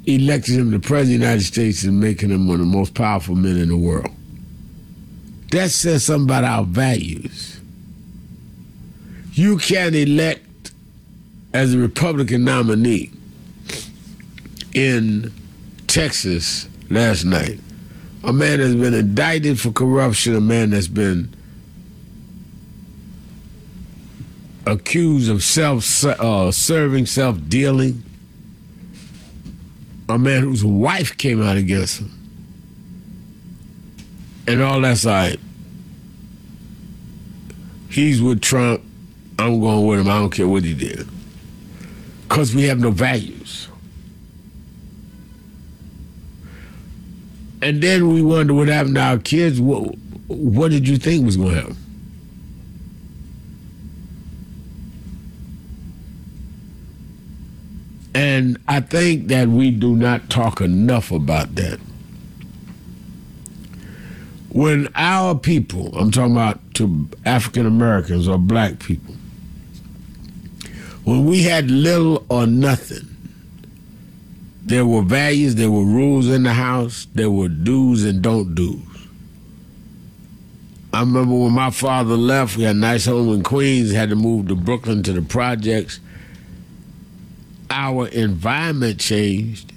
elected him the President of the United States and making him one of the most powerful men in the world. That says something about our values. You can't elect as a Republican nominee in Texas last night a man that's been indicted for corruption, a man that's been accused of self-serving, self-dealing, a man whose wife came out against him. And all that's all right. He's with Trump. I'm going with him. I don't care what he did. Because we have no values. And then we wonder what happened to our kids. What did you think was going to happen? And I think that we do not talk enough about that. When our people, I'm talking about to African Americans or black people, when we had little or nothing, there were values, there were rules in the house, there were do's and don't do's. I remember when my father left, we had a nice home in Queens, had to move to Brooklyn to the projects. Our environment changed,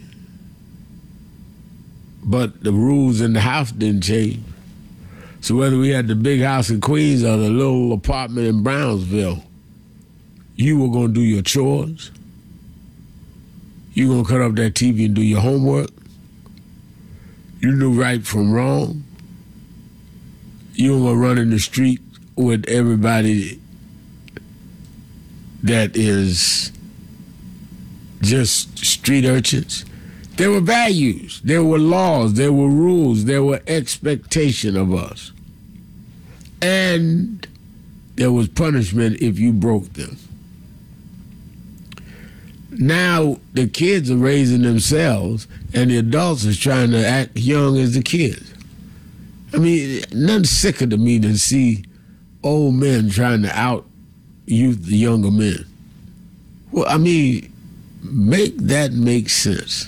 but the rules in the house didn't change. So whether we had the big house in Queens or the little apartment in Brownsville, you were going to do your chores. You were going to cut up that TV and do your homework. You knew right from wrong. You were going to run in the street with everybody that is just street urchins. There were values, there were laws, there were rules, there were expectation of us. And there was punishment if you broke them. Now the kids are raising themselves and the adults are trying to act young as the kids. I mean, nothing sicker to me than see old men trying to out-youth the younger men. Well, I mean, make that make sense.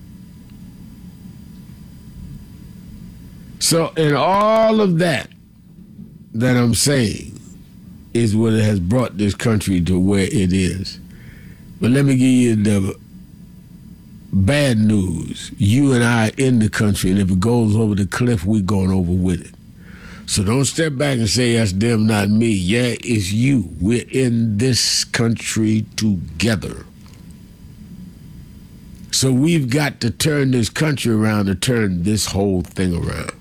So in all of that I'm saying is what has brought this country to where it is. But let me give you the bad news. You and I are in the country, and if it goes over the cliff, we're going over with it. So don't step back and say, that's them, not me. Yeah, it's you. We're in this country together. So we've got to turn this country around to turn this whole thing around.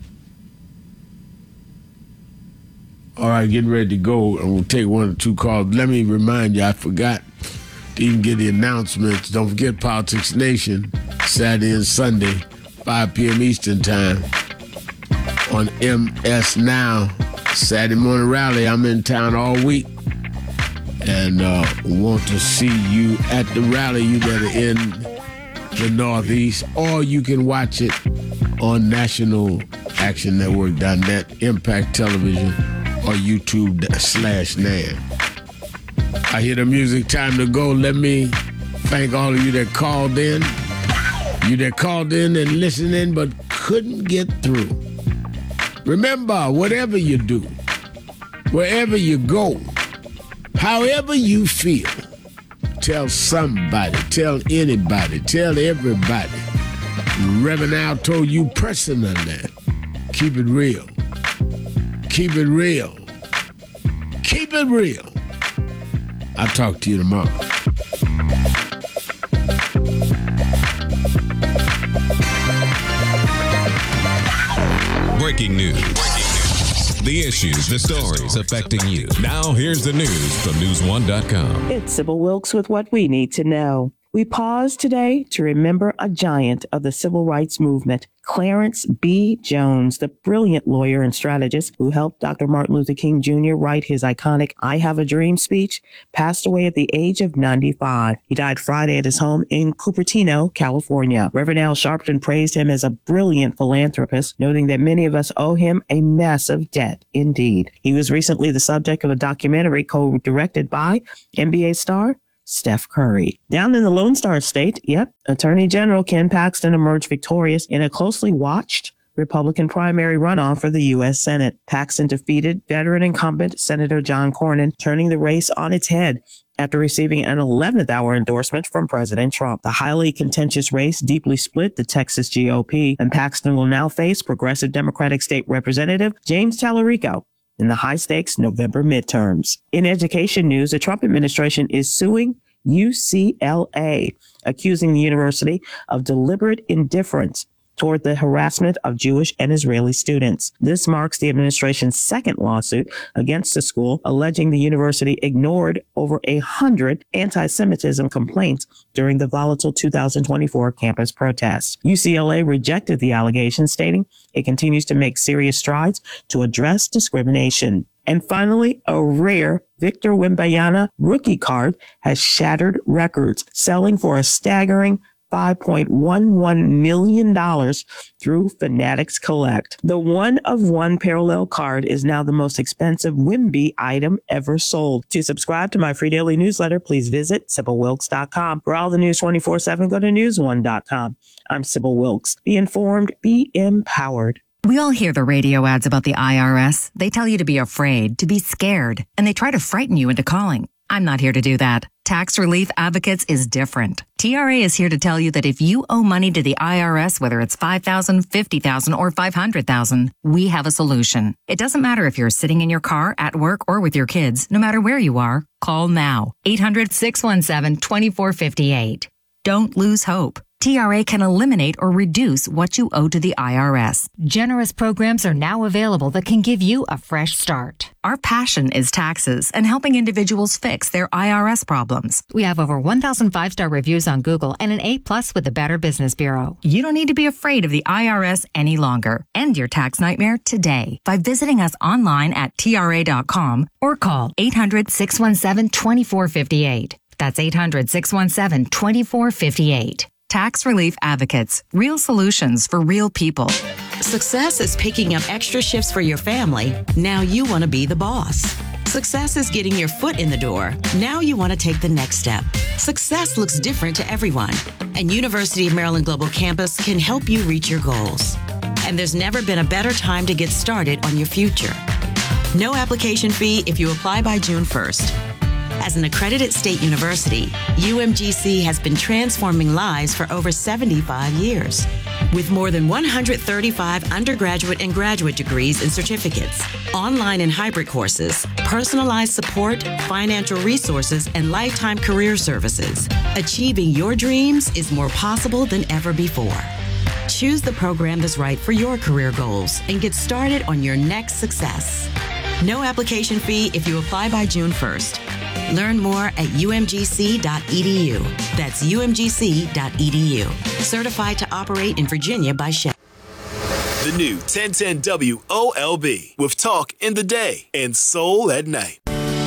All right, getting ready to go, and we'll take one or two calls. Let me remind you, I forgot to even get the announcements. Don't forget Politics Nation, Saturday and Sunday, 5 p.m. Eastern Time on MS Now. Saturday morning rally. I'm in town all week and want to see you at the rally. You that are in the Northeast, or you can watch it on nationalactionnetwork.net, Impact Television, or YouTube.com/NAN. I hear the music, time to go. Let me thank all of you that called in. You that called in and listened in but couldn't get through. Remember, whatever you do, wherever you go, however you feel, tell somebody, tell anybody, tell everybody. Reverend Al told you personally, keep it real. Keep it real. Keep it real. I'll talk to you tomorrow. Breaking news. The issues, the stories affecting you. Now here's the news from News1.com. It's Sybil Wilkes with what we need to know. We pause today to remember a giant of the civil rights movement, Clarence B. Jones, the brilliant lawyer and strategist who helped Dr. Martin Luther King Jr. write his iconic I Have a Dream speech, passed away at the age of 95. He died Friday at his home in Cupertino, California. Reverend Al Sharpton praised him as a brilliant philanthropist, noting that many of us owe him a massive debt indeed. He was recently the subject of a documentary co-directed by NBA star Steph Curry. Down in the Lone Star State, Attorney General Ken Paxton emerged victorious in a closely watched Republican primary runoff for the U.S. Senate. Paxton defeated veteran incumbent Senator John Cornyn, turning the race on its head after receiving an 11th hour endorsement from President Trump. The highly contentious race deeply split the Texas GOP, and Paxton will now face Progressive Democratic State Representative James Tallarico in the high-stakes November midterms. In education news, the Trump administration is suing UCLA, accusing the university of deliberate indifference toward the harassment of Jewish and Israeli students. This marks the administration's second lawsuit against the school, alleging the university ignored over 100 anti-Semitism complaints during the volatile 2024 campus protests. UCLA rejected the allegation, stating it continues to make serious strides to address discrimination. And finally, a rare Victor Wembanyama rookie card has shattered records, selling for a staggering $5.11 million through Fanatics Collect. The one-of-one parallel card is now the most expensive Wemby item ever sold. To subscribe to my free daily newsletter, please visit SibylWilkes.com. For all the news 24/7, go to newsone.com. I'm Sibyl Wilkes. Be informed, be empowered. We all hear the radio ads about the IRS. They tell you to be afraid, to be scared, and they try to frighten you into calling. I'm not here to do that. Tax Relief Advocates is different. TRA is here to tell you that if you owe money to the IRS, whether it's $5,000, $50,000, or $500,000, we have a solution. It doesn't matter if you're sitting in your car, at work, or with your kids. No matter where you are, call now. 800-617-2458. Don't lose hope. TRA can eliminate or reduce what you owe to the IRS. Generous programs are now available that can give you a fresh start. Our passion is taxes and helping individuals fix their IRS problems. We have over 1,000 5-star reviews on Google and an A+ with the Better Business Bureau. You don't need to be afraid of the IRS any longer. End your tax nightmare today by visiting us online at TRA.com or call 800-617-2458. That's 800-617-2458. Tax Relief Advocates. Real solutions for real people. Success is picking up extra shifts for your family. Now you want to be the boss. Success is getting your foot in the door. Now you want to take the next step. Success looks different to everyone, and University of Maryland Global Campus can help you reach your goals. And there's never been a better time to get started on your future. No application fee if you apply by June 1st. As an accredited state university, UMGC has been transforming lives for over 75 years. With more than 135 undergraduate and graduate degrees and certificates, online and hybrid courses, personalized support, financial resources, and lifetime career services, achieving your dreams is more possible than ever before. Choose the program that's right for your career goals and get started on your next success. No application fee if you apply by June 1st. Learn more at umgc.edu. That's umgc.edu. Certified to operate in Virginia by Shell. The new 1010 WOLB with Talk in the Day and Soul at Night.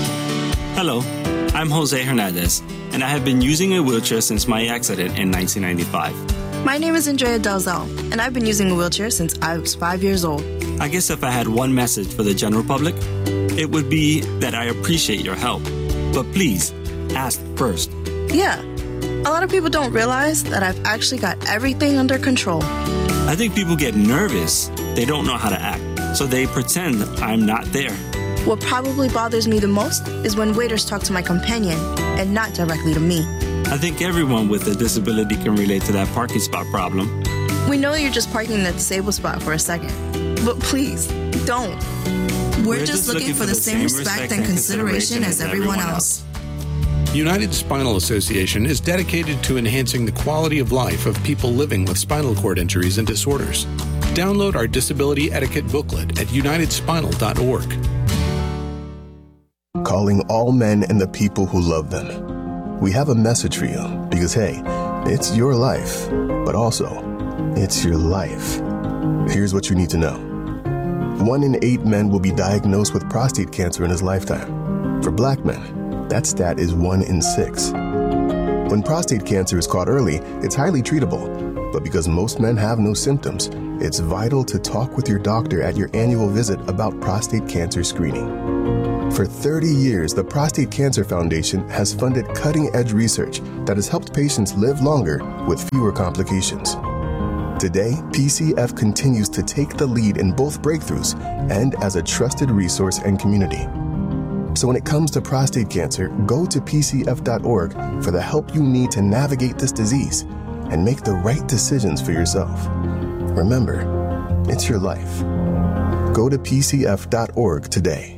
Hello, I'm Jose Hernandez, and I have been using a wheelchair since my accident in 1995. My name is Andrea Dalzell, and I've been using a wheelchair since I was 5 years old. I guess if I had one message for the general public, it would be that I appreciate your help. But please, ask first. Yeah, a lot of people don't realize that I've actually got everything under control. I think people get nervous. They don't know how to act, so they pretend I'm not there. What probably bothers me the most is when waiters talk to my companion and not directly to me. I think everyone with a disability can relate to that parking spot problem. We know you're just parking in the disabled spot for a second, but please, don't. We're just looking for the same respect and consideration as everyone else. United Spinal Association is dedicated to enhancing the quality of life of people living with spinal cord injuries and disorders. Download our disability etiquette booklet at unitedspinal.org. Calling all men and the people who love them. We have a message for you because, hey, it's your life, but also, it's your life. Here's what you need to know. 1 in 8 men will be diagnosed with prostate cancer in his lifetime. For Black men, that stat is 1 in 6. When prostate cancer is caught early, it's highly treatable. But because most men have no symptoms, it's vital to talk with your doctor at your annual visit about prostate cancer screening. For 30 years, the Prostate Cancer Foundation has funded cutting-edge research that has helped patients live longer with fewer complications. Today, PCF continues to take the lead in both breakthroughs and as a trusted resource and community. So when it comes to prostate cancer, go to pcf.org for the help you need to navigate this disease and make the right decisions for yourself. Remember, it's your life. Go to pcf.org today.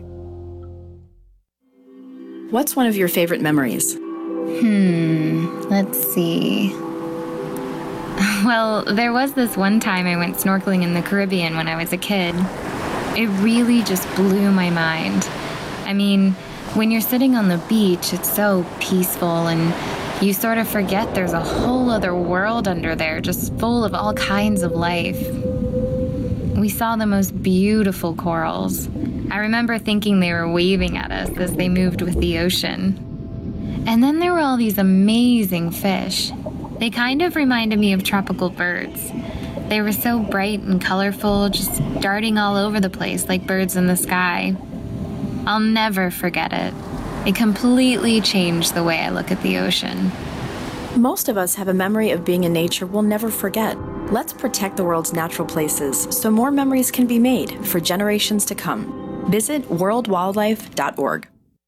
What's one of your favorite memories? Let's see. Well, there was this one time I went snorkeling in the Caribbean when I was a kid. It really just blew my mind. I mean, when you're sitting on the beach, it's so peaceful and you sort of forget there's a whole other world under there, just full of all kinds of life. We saw the most beautiful corals. I remember thinking they were waving at us as they moved with the ocean. And then there were all these amazing fish. They kind of reminded me of tropical birds. They were so bright and colorful, just darting all over the place like birds in the sky. I'll never forget it. It completely changed the way I look at the ocean. Most of us have a memory of being in nature we'll never forget. Let's protect the world's natural places so more memories can be made for generations to come. Visit worldwildlife.org.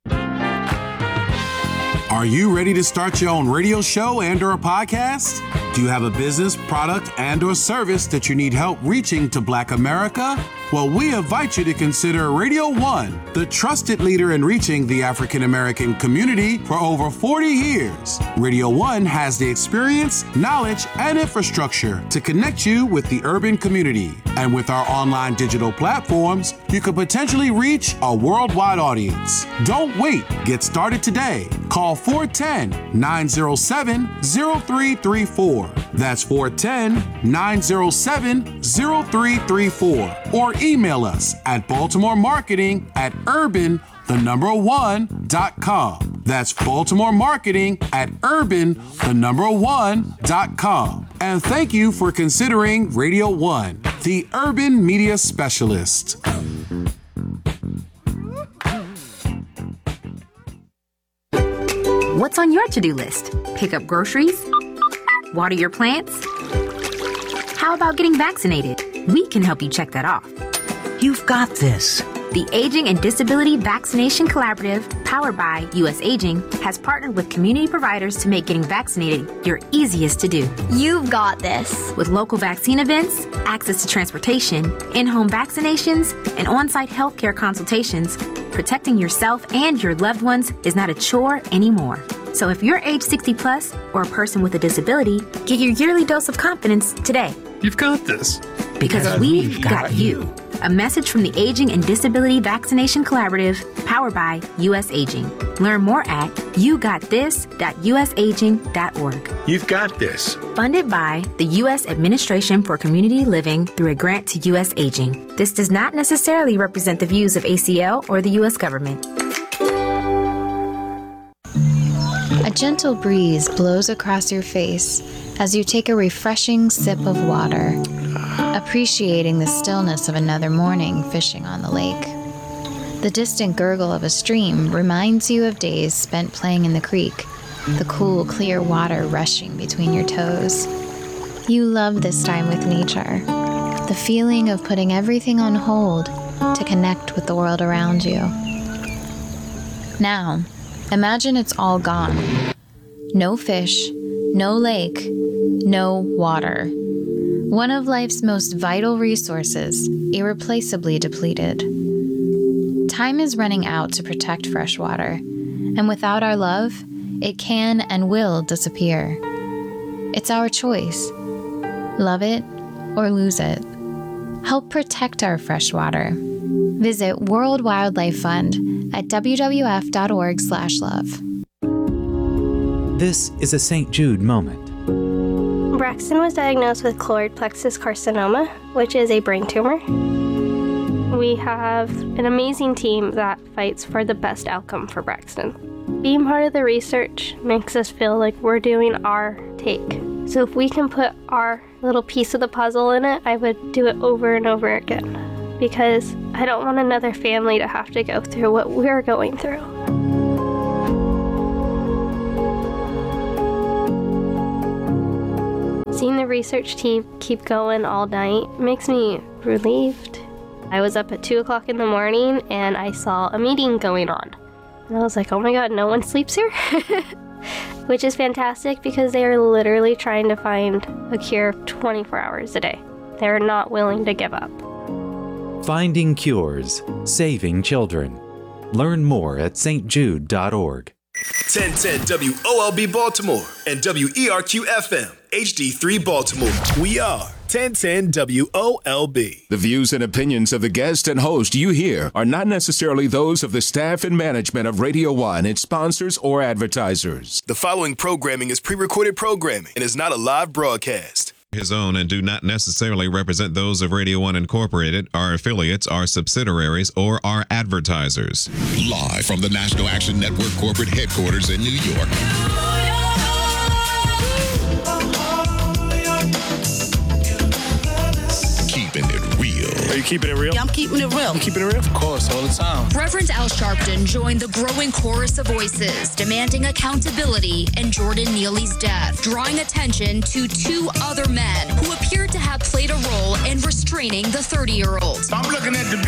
Are you ready to start your own radio show and/or a podcast? Do you have a business, product, and/or service that you need help reaching to Black America? Well, we invite you to consider Radio One, the trusted leader in reaching the African American community for over 40 years. Radio One has the experience, knowledge, and infrastructure to connect you with the urban community. And with our online digital platforms, you could potentially reach a worldwide audience. Don't wait. Get started today. Call 410-907-0334. That's 410-907-0334. Or email us at baltimoremarketing@urban1.com. That's baltimoremarketing@urban1.com. And thank you for considering Radio One, the urban media specialist. What's on your to-do list? Pick up groceries? Water your plants? How about getting vaccinated? We can help you check that off. You've got this. The Aging and Disability Vaccination Collaborative, powered by U.S. Aging, has partnered with community providers to make getting vaccinated your easiest to do. You've got this. With local vaccine events, access to transportation, in-home vaccinations, and on-site healthcare consultations, protecting yourself and your loved ones is not a chore anymore. So if you're age 60 plus or a person with a disability, get your yearly dose of confidence today. You've got this. Because we've got you. A message from the Aging and Disability Vaccination Collaborative, powered by U.S. Aging. Learn more at yougottthis.usaging.org. You've got this. Funded by the U.S. Administration for Community Living through a grant to U.S. Aging. This does not necessarily represent the views of ACL or the U.S. government. A gentle breeze blows across your face as you take a refreshing sip of water, appreciating the stillness of another morning fishing on the lake. The distant gurgle of a stream reminds you of days spent playing in the creek, the cool, clear water rushing between your toes. You love this time with nature, the feeling of putting everything on hold to connect with the world around you. Now, imagine it's all gone. No fish, no lake, no water. One of life's most vital resources, irreplaceably depleted. Time is running out to protect fresh water, and without our love, it can and will disappear. It's our choice. Love it or lose it. Help protect our fresh water. Visit World Wildlife Fund at wwf.org/love. This is a St. Jude moment. Braxton was diagnosed with choroid plexus carcinoma, which is a brain tumor. We have an amazing team that fights for the best outcome for Braxton. Being part of the research makes us feel like we're doing our take. So if we can put our little piece of the puzzle in it, I would do it over and over again. because I don't want another family to have to go through what we're going through. Seeing the research team keep going all night makes me relieved. I was up at 2 o'clock in the morning and I saw a meeting going on. And I was like, oh my god, no one sleeps here? Which is fantastic because they are literally trying to find a cure 24 hours a day. They're not willing to give up. Finding cures, saving children. Learn more at stjude.org. 1010 WOLB Baltimore and WERQ FM HD3 Baltimore. We are 1010 WOLB. The views and opinions of the guest and host you hear are not necessarily those of the staff and management of Radio 1, its sponsors, or advertisers. The following programming is pre-recorded programming and is not a live broadcast. His own and do not necessarily represent those of Radio 1 Incorporated, our affiliates, our subsidiaries, or our advertisers. Live from the National Action Network corporate headquarters in New York. Keeping it real. Are you keeping it real? Yeah, I'm keeping it real. I'm keeping it real? Of course, all the time. Reverend Al Sharpton joined the growing chorus of voices demanding accountability in Jordan Neely's death, drawing attention to two other men who appeared to have played a role in restraining the 30-year-old. I'm looking at the